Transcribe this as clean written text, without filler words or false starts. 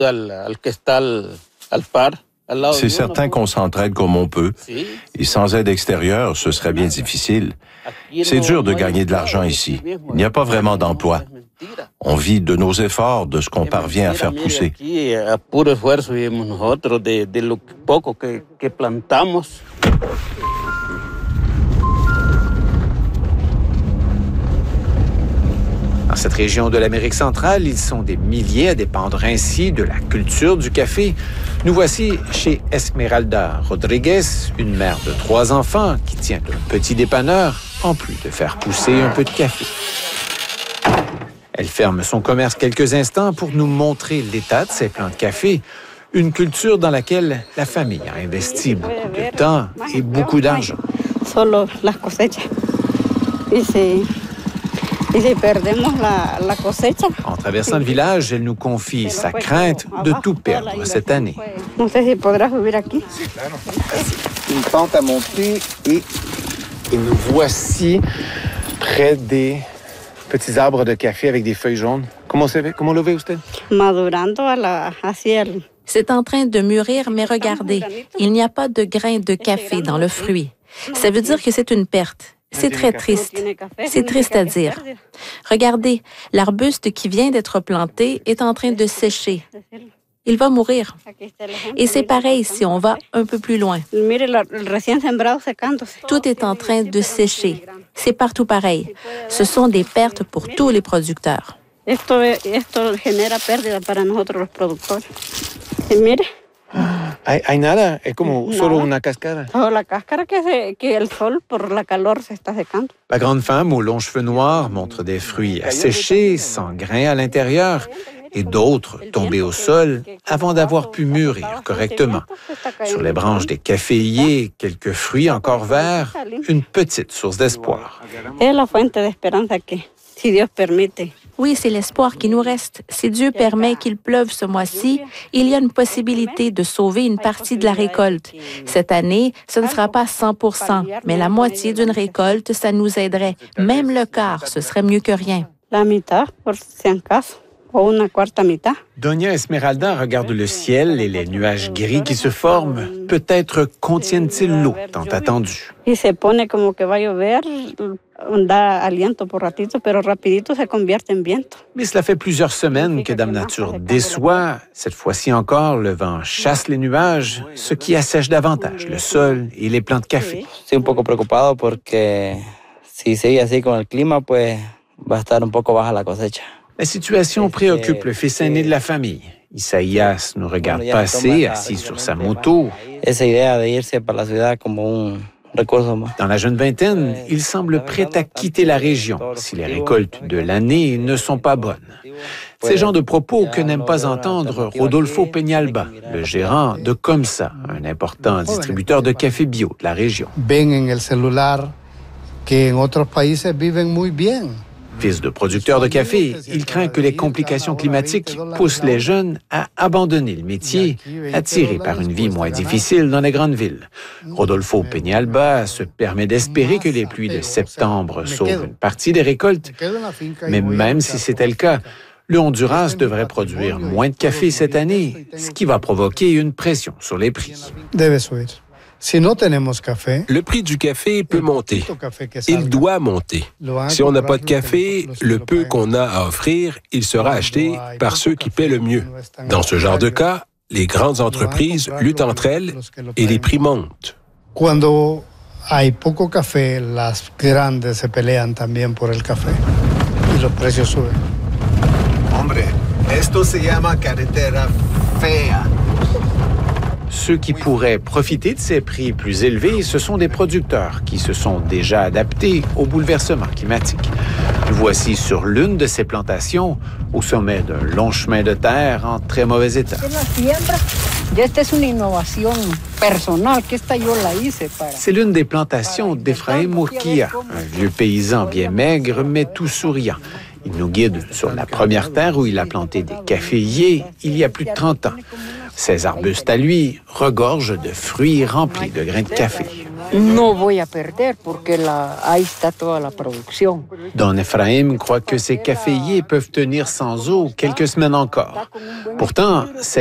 C'est certain qu'on s'entraide comme on peut. Et sans aide extérieure, ce serait bien difficile. C'est dur de gagner de l'argent ici. Il n'y a pas vraiment d'emploi. On vit de nos efforts, de ce qu'on parvient à faire pousser. Dans cette région de l'Amérique centrale, ils sont des milliers à dépendre ainsi de la culture du café. Nous voici chez Esmeralda Rodriguez, une mère de 3 enfants qui tient un petit dépanneur, en plus de faire pousser un peu de café. Elle ferme son commerce quelques instants pour nous montrer l'état de ses plants de café, une culture dans laquelle la famille a investi beaucoup de temps et beaucoup d'argent. Solo las cosechas. En traversant le village, elle nous confie sa crainte de tout perdre cette année. Une pente à monter et nous voici près des petits arbres de café avec des feuilles jaunes. Comment lo ve usted? C'est en train de mûrir, mais regardez, il n'y a pas de grains de café dans le fruit. Ça veut dire que c'est une perte. C'est très triste. C'est triste à dire. Regardez, l'arbuste qui vient d'être planté est en train de sécher. Il va mourir. Et c'est pareil si on va un peu plus loin. Tout est en train de sécher. C'est partout pareil. Ce sont des pertes pour tous les producteurs. Hay nada, es como solo una cáscara. La grande femme aux longs cheveux noirs montre des fruits asséchés, sans grains à l'intérieur, et d'autres tombés au sol avant d'avoir pu mûrir correctement. Sur les branches des caféiers, quelques fruits encore verts, une petite source d'espoir. Oui, c'est l'espoir qui nous reste. Si Dieu permet qu'il pleuve ce mois-ci, il y a une possibilité de sauver une partie de la récolte. Cette année, ce ne sera pas 100%, mais la moitié d'une récolte, ça nous aiderait. Même le quart, ce serait mieux que rien. La mitad, por si acaso. Una cuarta mitad. Doña Esmeralda regarde le ciel et les nuages gris qui se forment. Peut-être contiennent-ils l'eau tant attendue. Y se pone como que va a llover, da aliento por ratito, pero rapidito se convierte en viento. Mais cela fait plusieurs semaines que Dame Nature déçoit. Cette fois-ci encore, le vent chasse les nuages, ce qui assèche davantage le sol et les plants de café. Estoy un poco preocupado porque si sigue así con el clima, pues va a estar un poco baja la cosecha. La situation préoccupe le fils aîné de la famille. Isaías nous regarde passer, assis sur sa moto. Dans la jeune vingtaine, il semble prêt à quitter la région si les récoltes de l'année ne sont pas bonnes. Ces genres de propos que n'aime pas entendre Rodolfo Peñalba, le gérant de Comsa, un important distributeur de café bio de la région. Ven en el celular que en otros países viven muy bien. Fils de producteur de café, il craint que les complications climatiques poussent les jeunes à abandonner le métier, attirés par une vie moins difficile dans les grandes villes. Rodolfo Peñalba se permet d'espérer que les pluies de septembre sauvent une partie des récoltes. Mais même si c'était le cas, le Honduras devrait produire moins de café cette année, ce qui va provoquer une pression sur les prix. Le prix du café peut monter. Il doit monter. Si on n'a pas de café, le peu qu'on a à offrir, il sera acheté par ceux qui paient le mieux. Dans ce genre de cas, les grandes entreprises luttent entre elles et les prix montent. Cuando hay poco café, las grandes se pelean también por el café y los precios suben. Hombre, esto se llama carretera fea. Ceux qui pourraient profiter de ces prix plus élevés, ce sont des producteurs qui se sont déjà adaptés au bouleversement climatique. Nous voici sur l'une de ces plantations, au sommet d'un long chemin de terre en très mauvais état. C'est l'une des plantations d'Efraim Murquia, un vieux paysan bien maigre mais tout souriant. Il nous guide sur la première terre où il a planté des caféiers il y a plus de 30 ans. Ces arbustes à lui regorgent de fruits remplis de grains de café. Don Ephraim croit que ces caféiers peuvent tenir sans eau quelques semaines encore. Pourtant,